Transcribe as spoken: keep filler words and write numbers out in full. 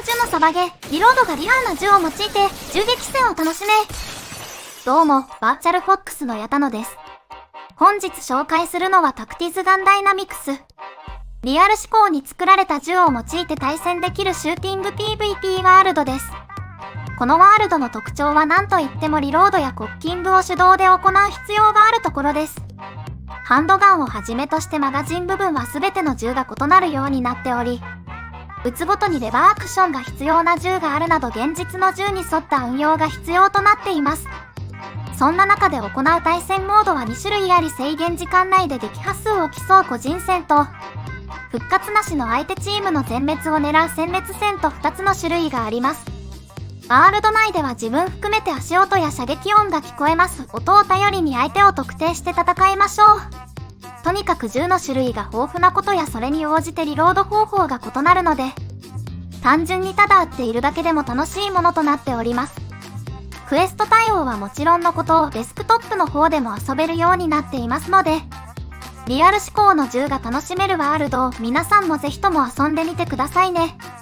銃のサバゲ、リロードがリアルな銃を用いて銃撃戦を楽しめ。どうも、バーチャルフォックスの矢田野です。本日紹介するのはタクティズガンダイナミクス。リアル思考に作られた銃を用いて対戦できるシューティング ピーブイピー ワールドです。このワールドの特徴は何といってもリロードやコッキングを手動で行う必要があるところです。ハンドガンをはじめとしてマガジン部分は全ての銃が異なるようになっており、撃つごとにレバーアクションが必要な銃があるなど現実の銃に沿った運用が必要となっています。そんな中で行う対戦モードはに種類あり、制限時間内で撃破数を競う個人戦と、復活なしの相手チームの全滅を狙う殲滅戦とふたつの種類があります。ワールド内では自分含めて足音や射撃音が聞こえます。音を頼りに相手を特定して戦いましょう。とにかく銃の種類が豊富なことやそれに応じてリロード方法が異なるので、単純にただ撃っているだけでも楽しいものとなっております。クエスト対応はもちろんのことをデスクトップの方でも遊べるようになっていますので、リアル思考の銃が楽しめるワールドを皆さんもぜひとも遊んでみてくださいね。